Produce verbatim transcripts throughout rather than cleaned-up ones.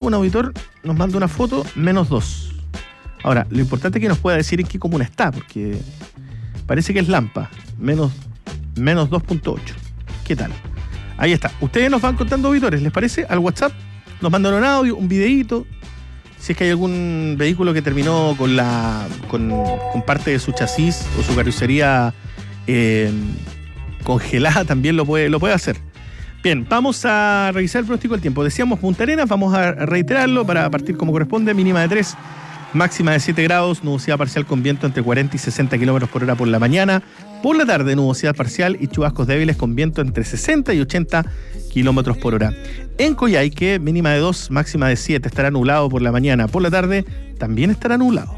un auditor nos manda una foto, menos dos. Ahora, lo importante es que nos pueda decir en qué comuna está, porque parece que es Lampa, menos, menos dos punto ocho. ¿Qué tal? Ahí está. Ustedes nos van contando auditores, ¿les parece? Al WhatsApp nos mandan un audio, un videíto. Si es que hay algún vehículo que terminó con la con, con parte de su chasis o su carrocería eh, congelada, también lo puede, lo puede hacer. Bien, vamos a revisar el pronóstico del tiempo. Decíamos Punta Arenas, vamos a reiterarlo para partir como corresponde. Mínima de tres, máxima de siete grados, nubosidad parcial con viento entre cuarenta y sesenta kilómetros por hora por la mañana. Por la tarde, nubosidad parcial y chubascos débiles con viento entre sesenta y ochenta kilómetros por hora. En Coyhaique, mínima de dos, máxima de siete, estará nublado por la mañana. Por la tarde, también estará nublado.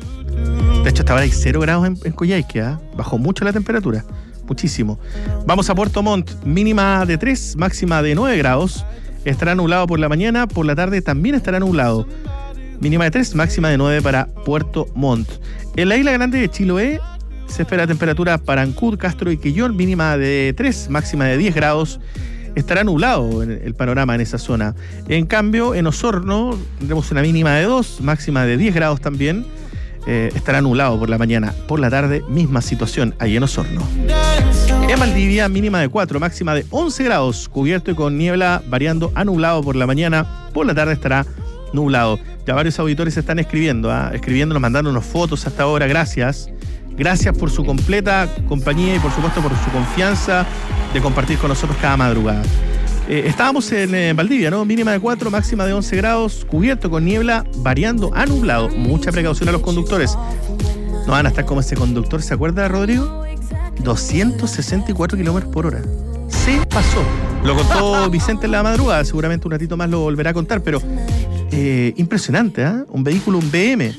De hecho, hasta ahora hay cero grados en, en Coyhaique, ¿eh? Bajó mucho la temperatura, muchísimo. Vamos a Puerto Montt, mínima de tres, máxima de nueve grados, estará nublado por la mañana. Por la tarde también estará nublado. Mínima de tres, máxima de nueve para Puerto Montt. En la isla grande de Chiloé se espera temperatura para Ancud, Castro y Quillón, mínima de tres, máxima de diez grados. Estará nublado el panorama en esa zona. En cambio, en Osorno tendremos una mínima de dos, máxima de diez grados también. Eh, estará nublado por la mañana. Por la tarde, misma situación ahí en Osorno. En Valdivia, mínima de cuatro, máxima de once grados, cubierto y con niebla, variando a nublado por la mañana. Por la tarde estará nublado. Ya varios auditores están escribiendo, ¿eh? escribiéndonos, mandándonos fotos hasta ahora. Gracias. Gracias por su completa compañía y por supuesto por su confianza de compartir con nosotros cada madrugada. Eh, estábamos en eh, Valdivia, ¿no? Mínima de cuatro, máxima de once grados, cubierto con niebla, variando a nublado. Mucha precaución a los conductores. No van a estar como ese conductor, ¿se acuerda, Rodrigo? doscientos sesenta y cuatro kilómetros por hora. Se pasó. Lo contó Vicente en la madrugada, seguramente un ratito más lo volverá a contar, pero eh, impresionante, ¿eh? Un vehículo, un B M.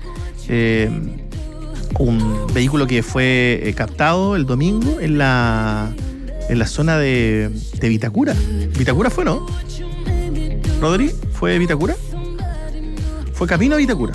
Eh, un vehículo que fue eh, captado el domingo en la en la zona de, de Vitacura. Vitacura fue, ¿no? Rodri, ¿fue Vitacura? Fue camino a Vitacura.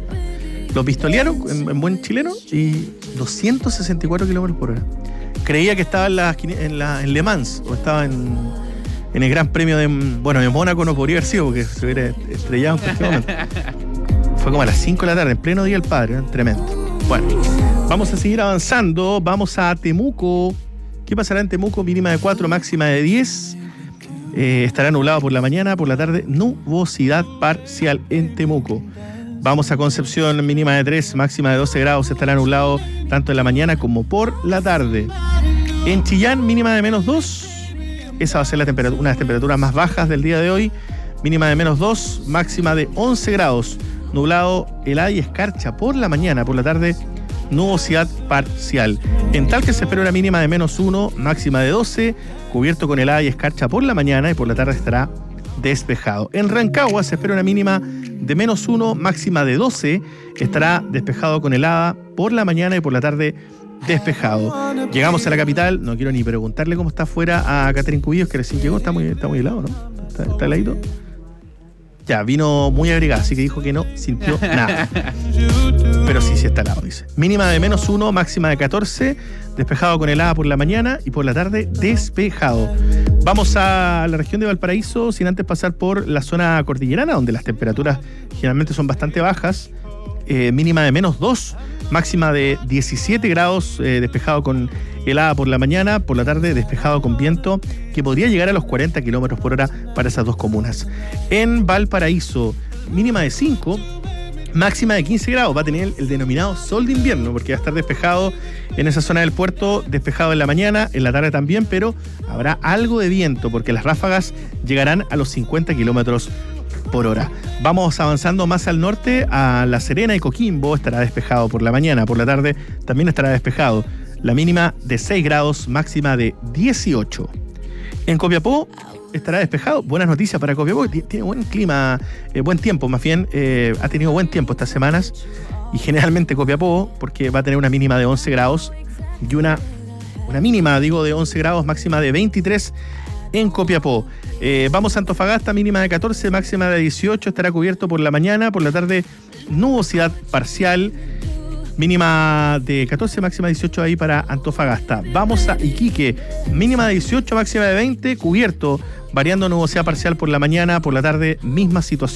Lo pistolearon en, en buen chileno y doscientos sesenta y cuatro kilómetros por hora. Creía que estaba en, la, en, la, en Le Mans o estaba en, en el Gran Premio de... Bueno, en Mónaco no podría haber sido porque se hubiera estrellado en cualquier momento. Fue como a las cinco de la tarde, en pleno día del padre, ¿eh? Tremendo. Bueno, vamos a seguir avanzando. Vamos a Temuco. ¿Qué pasará en Temuco? Mínima de cuatro, máxima de diez. Eh, estará nublado por la mañana, por la tarde, nubosidad parcial en Temuco. Vamos a Concepción, mínima de tres, máxima de doce grados. Estará nublado tanto en la mañana como por la tarde. En Chillán, mínima de menos dos. Esa va a ser la temperatura, una de las temperaturas más bajas del día de hoy. Mínima de menos dos, máxima de once grados. Nublado, helada y escarcha por la mañana, por la tarde, nubosidad parcial. En Talca se espera una mínima de menos uno, máxima de doce, cubierto con helada y escarcha por la mañana y por la tarde estará despejado. En Rancagua se espera una mínima de menos uno, máxima de doce, estará despejado con helada por la mañana y por la tarde despejado. Llegamos a la capital, no quiero ni preguntarle cómo está afuera a Catherine Cubillos, que recién llegó, está muy, está muy helado, ¿no? Está, está heladito. Ya, vino muy abrigada, así que dijo que no sintió nada. Pero sí, sí está helado, dice. Mínima de menos uno, máxima de catorce, despejado con helada por la mañana y por la tarde despejado. Vamos a la región de Valparaíso, sin antes pasar por la zona cordillerana, donde las temperaturas generalmente son bastante bajas. Eh, mínima de menos dos, máxima de diecisiete grados, eh, despejado con helada por la mañana, por la tarde despejado con viento, que podría llegar a los cuarenta kilómetros por hora para esas dos comunas. En Valparaíso, mínima de cinco, máxima de quince grados, va a tener el denominado sol de invierno, porque va a estar despejado en esa zona del puerto, despejado en la mañana, en la tarde también, pero habrá algo de viento, porque las ráfagas llegarán a los cincuenta kilómetros por hora. Vamos avanzando más al norte, a La Serena y Coquimbo, estará despejado por la mañana, por la tarde también estará despejado. La mínima de seis grados, máxima de dieciocho. En Copiapó estará despejado. Buenas noticias para Copiapó, tiene buen clima, eh, buen tiempo, más bien, eh, ha tenido buen tiempo estas semanas, y generalmente Copiapó, porque va a tener una mínima de once grados y una, una mínima, digo, de once grados, máxima de veintitrés en Copiapó. Eh, vamos a Antofagasta, mínima de catorce, máxima de dieciocho, estará cubierto por la mañana, por la tarde nubosidad parcial, mínima de catorce, máxima de dieciocho ahí para Antofagasta. Vamos a Iquique, mínima de dieciocho, máxima de veinte, cubierto, variando nubosidad parcial por la mañana, por la tarde misma situación.